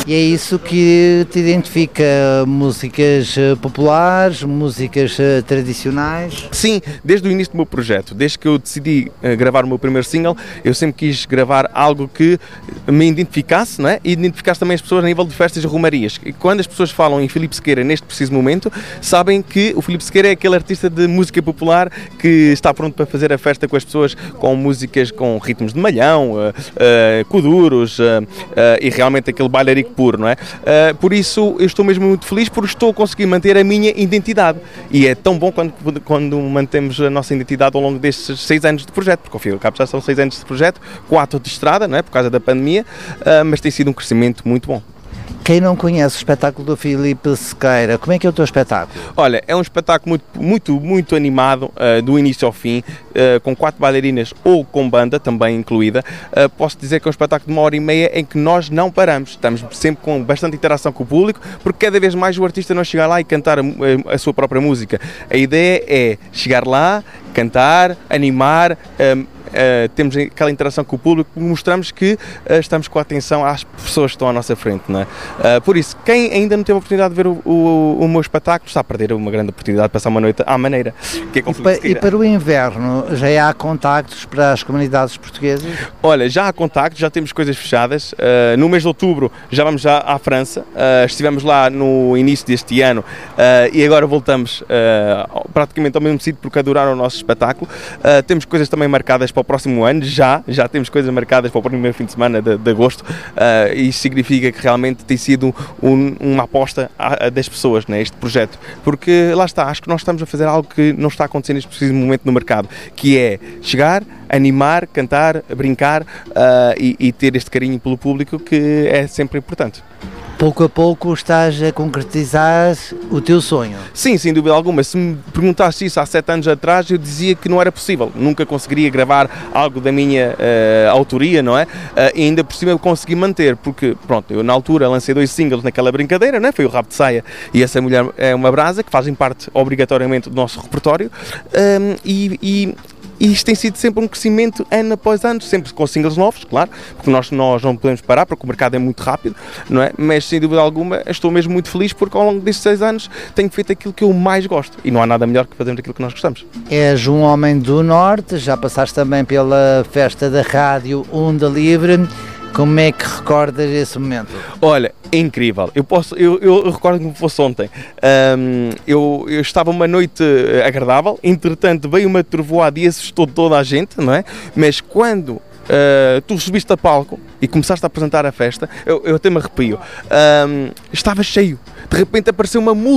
E é isso que te identifica, músicas populares, músicas tradicionais? Sim, desde o início do meu projeto, desde que eu decidi gravar o meu primeiro single, eu sempre quis gravar algo que me identificasse, não é? E identificasse também as pessoas a nível de festas e romarias. E quando as pessoas falam em Filipe Sequeira neste preciso momento, sabem que o Filipe Sequeira é aquele artista de música popular que está pronto para fazer a festa com as pessoas, com músicas com ritmos de malhão, coduros e realmente aquele bailarico puro, não é? Por isso eu estou mesmo muito feliz porque estou a conseguir manter a minha identidade e é tão bom quando mantemos a nossa identidade ao longo destes 6 anos de projeto, porque ao fim e ao cabo já são 6 anos de projeto, 4 de estrada, não é? Por causa da pandemia, mas tem sido um crescimento muito bom. Quem não conhece o espetáculo do Filipe Sequeira, como é que é o teu espetáculo? Olha, é um espetáculo muito animado, do início ao fim, com 4 bailarinas ou com banda também incluída. Posso dizer que é um espetáculo de 1h30 em que nós não paramos, estamos sempre com bastante interação com o público, porque cada vez mais o artista não chega lá e cantar a sua própria música. A ideia é chegar lá, cantar, animar, temos aquela interação com o público, mostramos que estamos com a atenção às pessoas que estão à nossa frente, não é? Por isso, quem ainda não teve a oportunidade de ver o meu espetáculo está a perder uma grande oportunidade de passar uma noite à maneira. Que é e para o inverno, já há contactos para as comunidades portuguesas? Olha, já há contactos, já temos coisas fechadas. No mês de outubro já vamos já à França, estivemos lá no início deste ano e agora voltamos praticamente ao mesmo sítio porque adoraram o nosso espetáculo. Temos coisas também marcadas para o próximo ano, já temos coisas marcadas para o primeiro fim de semana de agosto, e isso significa que realmente tem sido uma aposta das pessoas, né, este projeto, porque lá está, acho que nós estamos a fazer algo que não está acontecendo neste preciso momento no mercado, que é chegar, animar, cantar, brincar e ter este carinho pelo público que é sempre importante. Pouco a pouco estás a concretizar o teu sonho. Sim, sem dúvida alguma. Se me perguntasse isso há 7 anos atrás, eu dizia que não era possível. Nunca conseguiria gravar algo da minha autoria, não é? E ainda por cima eu consegui manter, porque, pronto, eu na altura lancei 2 singles naquela brincadeira, não é? Foi o Rabo de Saia e Essa Mulher é uma Brasa, que fazem parte obrigatoriamente do nosso repertório, e isto tem sido sempre um crescimento ano após ano, sempre com singles novos, claro, porque nós não podemos parar, porque o mercado é muito rápido, não é? Mas sem dúvida alguma estou mesmo muito feliz porque ao longo destes 6 anos tenho feito aquilo que eu mais gosto e não há nada melhor que fazermos aquilo que nós gostamos. És um homem do Norte, já passaste também pela festa da rádio Onda Livre. Como é que recordas esse momento? Olha, é incrível. Eu recordo como fosse ontem. Eu estava uma noite agradável, entretanto veio uma trovoada e assustou toda a gente, não é? Mas quando tu subiste a palco e começaste a apresentar a festa, eu até me arrepio. Estava cheio. De repente apareceu uma multidão